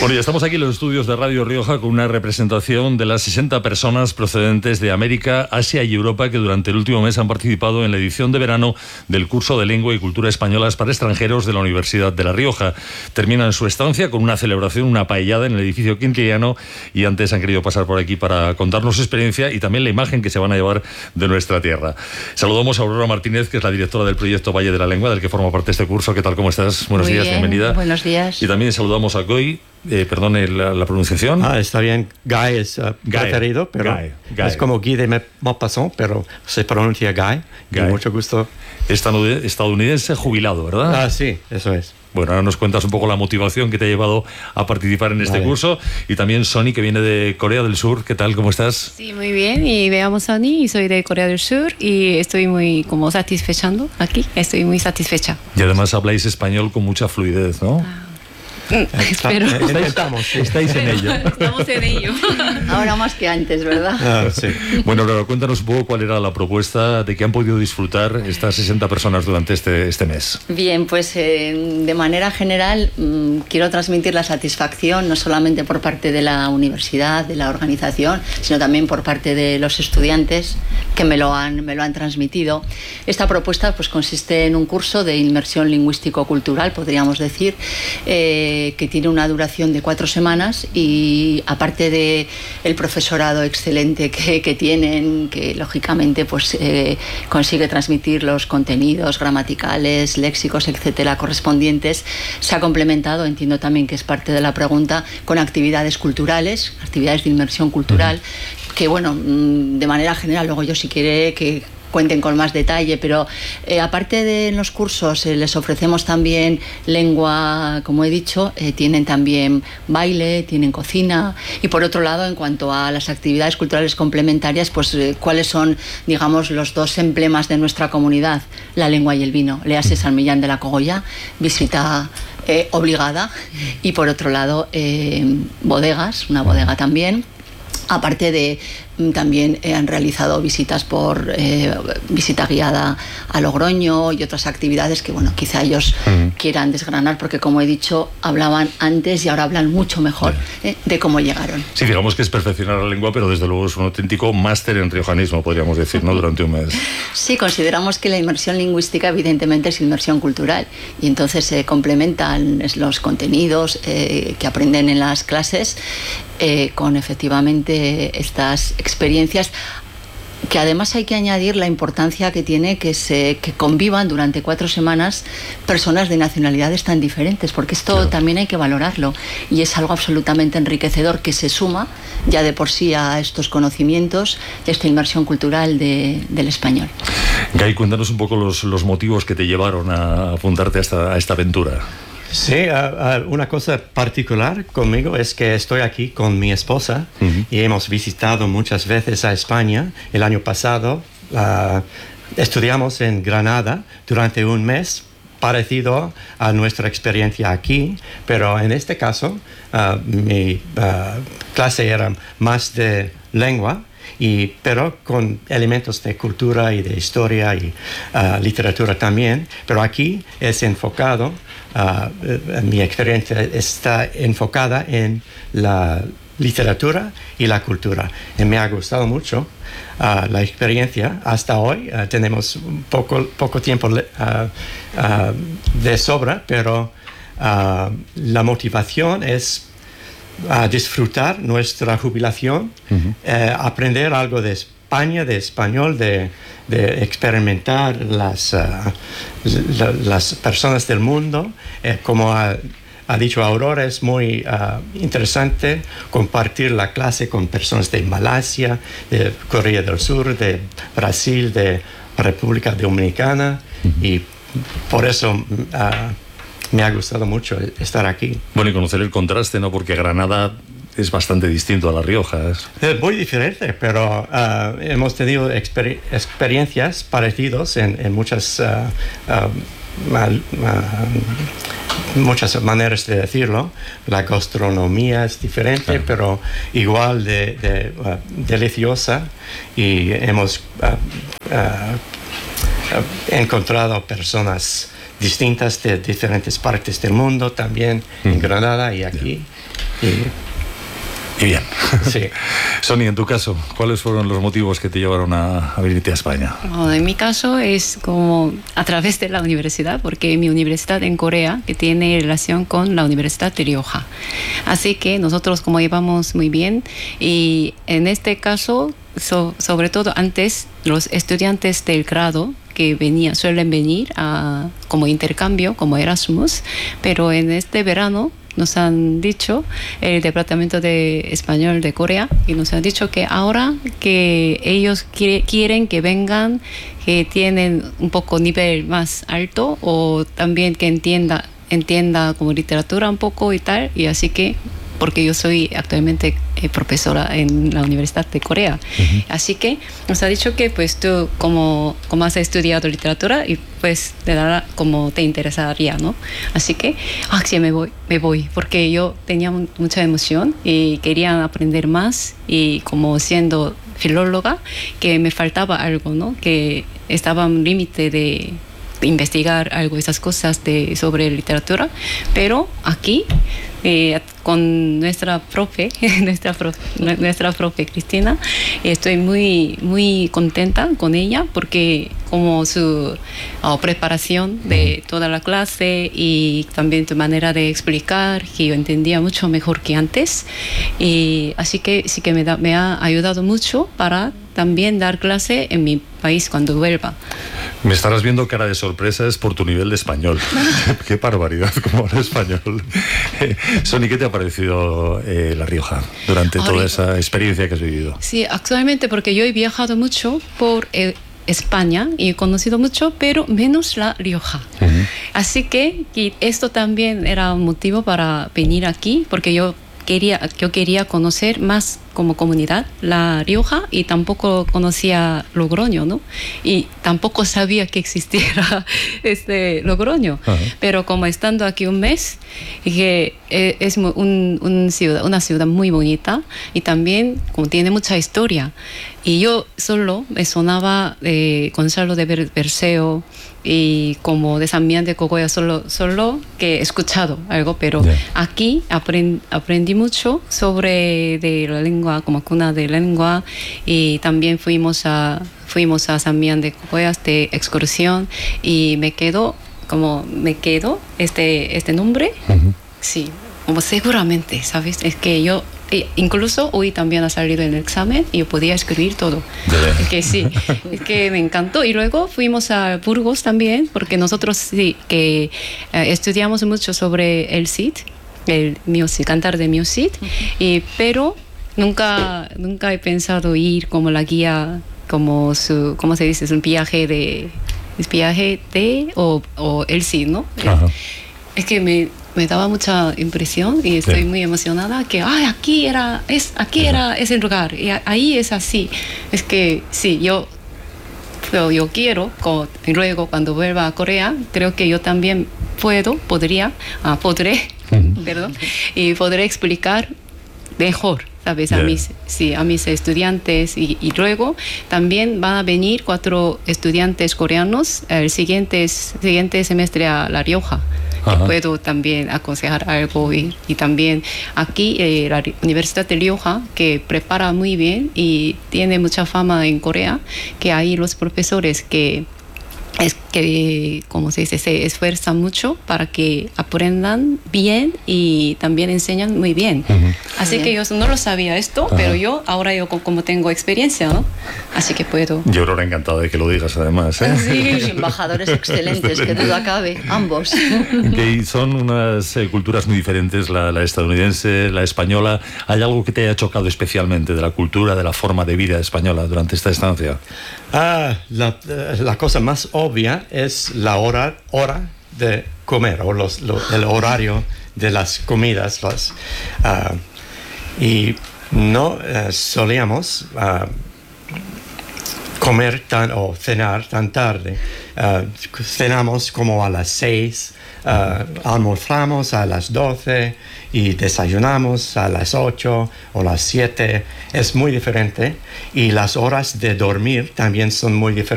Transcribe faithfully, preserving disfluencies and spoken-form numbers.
Bueno, ya estamos aquí en los estudios de Radio Rioja con una representación de las sesenta personas procedentes de América, Asia y Europa que durante el último mes han participado en la edición de verano del curso de Lengua y Cultura Españolas para extranjeros de la Universidad de La Rioja. Terminan su estancia con una celebración, una paellada en el edificio quintiliano, y antes han querido pasar por aquí para contarnos su experiencia y también la imagen que se van a llevar de nuestra tierra. Saludamos a Aurora Martínez, que es la directora del proyecto Valle de la Lengua, del que forma parte este curso. ¿Qué tal? ¿Cómo estás? Buenos Muy días, bien, bienvenida. Buenos días. Y también saludamos a Guy. Eh, perdone la, la pronunciación. Ah, está bien. Guy es uh, Guy. preferido, pero Guy. Guy. es como Guy de Maupassant, pero se pronuncia Guy. Guy. Y mucho gusto. Estadounidense jubilado, ¿verdad? Ah, sí, eso es. Bueno, ahora nos cuentas un poco la motivación que te ha llevado a participar en este vale. curso. Y también Sony, que viene de Corea del Sur. ¿Qué tal? ¿Cómo estás? Sí, muy bien. Y me llamo Sony y soy de Corea del Sur y estoy muy como satisfechando aquí. Estoy muy satisfecha. Y además habláis español con mucha fluidez, ¿no? Ah. Espero. Estamos, Estáis en ello. Estamos en ello. Ahora más que antes, ¿verdad? Ah, sí. Bueno, Aurora, cuéntanos un poco cuál era la propuesta, de qué han podido disfrutar estas sesenta personas durante este, este mes. Bien, pues eh, de manera general mmm, quiero transmitir la satisfacción no solamente por parte de la universidad, de la organización, sino también por parte de los estudiantes que me lo han, me lo han transmitido. Esta propuesta pues consiste en un curso de inmersión lingüístico-cultural, podríamos decir, eh, que tiene una duración de cuatro semanas y aparte de el profesorado excelente que, que tienen, que lógicamente pues eh, consigue transmitir los contenidos gramaticales, léxicos, etcétera, correspondientes, se ha complementado, entiendo también que es parte de la pregunta, con actividades culturales, actividades de inmersión cultural, uh-huh. que bueno, de manera general, luego yo si quiere que cuenten con más detalle, pero eh, aparte de los cursos eh, les ofrecemos también lengua, como he dicho, eh, tienen también baile, tienen cocina, y por otro lado, en cuanto a las actividades culturales complementarias, pues eh, cuáles son, digamos, los dos emblemas de nuestra comunidad, la lengua y el vino. Léase San Millán de la Cogolla, visita eh, obligada, y por otro lado, eh, bodegas, una bodega también. Aparte de, también eh, han realizado visitas por eh, visita guiada a Logroño y otras actividades que, bueno, quizá ellos uh-huh. quieran desgranar, porque como he dicho, hablaban antes y ahora hablan mucho mejor eh, de cómo llegaron. Sí, digamos que es perfeccionar la lengua, pero desde luego es un auténtico máster en riojanismo, podríamos decir, ¿no? Durante un mes. Sí, consideramos que la inmersión lingüística evidentemente es inmersión cultural y entonces se complementan los contenidos eh, que aprenden en las clases eh, con efectivamente estas experiencias, que además hay que añadir la importancia que tiene que se que convivan durante cuatro semanas personas de nacionalidades tan diferentes, porque esto claro. también hay que valorarlo y es algo absolutamente enriquecedor que se suma ya de por sí a estos conocimientos, esta inmersión cultural de, del español. Guy, cuéntanos un poco los, los motivos que te llevaron a apuntarte a esta, a esta aventura. Sí, uh, uh, una cosa particular conmigo es que estoy aquí con mi esposa uh-huh. y hemos visitado muchas veces a España. El año pasado uh, estudiamos en Granada durante un mes, parecido a nuestra experiencia aquí, pero en este caso uh, mi uh, clase era más de lengua, y, pero con elementos de cultura y de historia y uh, literatura también, pero aquí es enfocado. Uh, mi experiencia está enfocada en la literatura y la cultura y me ha gustado mucho uh, la experiencia hasta hoy. Uh, tenemos poco, poco tiempo uh, uh, de sobra, pero uh, la motivación es uh, disfrutar nuestra jubilación, uh-huh. uh, aprender algo de España, de español, de, de experimentar las, uh, la, las personas del mundo. Eh, como ha, ha dicho Aurora, es muy uh, interesante compartir la clase con personas de Malasia, de Corea del Sur, de Brasil, de República Dominicana, uh-huh. y por eso uh, me ha gustado mucho estar aquí. Bueno, y conocer el contraste, ¿no? Porque Granada es bastante distinto a La Rioja. Es, es muy diferente, pero uh, hemos tenido exper- experiencias parecidas en, en muchas, uh, uh, mal, uh, muchas maneras de decirlo. La gastronomía es diferente, claro. pero igual de, de uh, deliciosa, y hemos uh, uh, uh, encontrado personas distintas de diferentes partes del mundo, también uh-huh. en Granada y aquí. Y, Y bien. sí. Sonia, en tu caso, ¿cuáles fueron los motivos que te llevaron a, a venirte a España? Bueno, en mi caso es como a través de la universidad, porque mi universidad en Corea que tiene relación con la Universidad de Rioja. Así que nosotros como llevamos muy bien, y en este caso, so, sobre todo antes, los estudiantes del grado que venían, suelen venir a, como intercambio, como Erasmus, pero en este verano nos han dicho, el Departamento de Español de Corea, y nos han dicho que ahora que ellos quiere, quieren que vengan, que tienen un poco nivel más alto, o también que entienda, entienda como literatura un poco y tal, y así que, porque yo soy actualmente eh, profesora en la Universidad de Corea. Uh-huh. Así que nos ha dicho que pues tú como, como has estudiado literatura y pues te dará como te interesaría, ¿no? Así que, ah, sí, me voy, me voy, porque yo tenía mucha emoción y quería aprender más, y como siendo filóloga, que me faltaba algo, ¿no? Que estaba un límite de investigar algo, esas cosas de, sobre literatura, pero aquí eh, con nuestra profe, nuestra profe, nuestra profe Cristina, estoy muy, muy contenta con ella, porque como su oh, preparación de toda la clase y también tu manera de explicar, que yo entendía mucho mejor que antes, y así que sí que me, da, me ha ayudado mucho para también dar clase en mi país cuando vuelva. Me estarás viendo cara de sorpresas por tu nivel de español. Qué barbaridad, como habla español. Sony, ¿qué te ha parecido eh, La Rioja durante Ahora, toda esa experiencia que has vivido? Sí, actualmente, porque yo he viajado mucho por eh, España y he conocido mucho, pero menos La Rioja. Uh-huh. Así que y esto también era un motivo para venir aquí, porque yo quería, yo quería conocer más como comunidad La Rioja, y tampoco conocía Logroño, ¿no? Y tampoco sabía que existiera este Logroño. Uh-huh. Pero como estando aquí un mes, que es un, un ciudad, una ciudad muy bonita, y también como tiene mucha historia. Y yo solo me sonaba eh, Gonzalo de Berceo y como de San Millán de Cogolla, solo, solo que he escuchado algo, pero yeah. aquí aprend, aprendí mucho sobre de la lengua, como cuna de lengua, y también fuimos a, fuimos a San Millán de Cogolla de excursión, y me quedó, como me quedó este, este nombre, uh-huh. sí, como seguramente, ¿sabes? Es que yo incluso hoy también ha salido en el examen y yo podía escribir todo. Es que sí, es que me encantó. Y luego fuimos a Burgos también, porque nosotros sí que eh, estudiamos mucho sobre el Cid, el music, cantar de music, y, pero nunca, nunca he pensado ir como la guía, como su, ¿cómo se dice? Es un viaje de, es viaje de, o, o el Cid, ¿no? Ajá. Es que me me daba mucha impresión y estoy sí. muy emocionada que ay, aquí era es aquí era ese lugar y ahí es así. Es que sí, yo pero yo quiero como, y luego cuando vuelva a Corea creo que yo también puedo podría ah, podré uh-huh. perdón y podré explicar mejor, ¿sabes? Yeah. A mis sí, a mis estudiantes, y, y luego también van a venir cuatro estudiantes coreanos el siguiente siguiente semestre a La Rioja. Que puedo también aconsejar algo, y, y también aquí eh, la Universidad de Rioja, que prepara muy bien y tiene mucha fama en Corea, que hay los profesores que es que, como se dice, se esfuerzan mucho para que aprendan bien y también enseñan muy bien. Uh-huh. Así bien. Que yo no lo sabía esto, uh-huh. pero yo ahora yo como tengo experiencia, ¿no? Así que puedo. Yo creo encantado de que lo digas además, ¿eh? Sí, embajadores excelentes, que duda cabe, ambos. Que son unas eh, culturas muy diferentes, la, la estadounidense, la española. ¿Hay algo que te haya chocado especialmente de la cultura, de la forma de vida española durante esta estancia? Ah, la, la cosa más obvia es la hora, hora de comer, o los, lo, el horario de las comidas. Las, uh, y no uh, solíamos uh, comer tan, o cenar tan tarde. Uh, cenamos como a las seis, uh, almorzamos a las doce y desayunamos a las ocho o las siete. Es muy diferente, y las horas de dormir también son muy diferentes.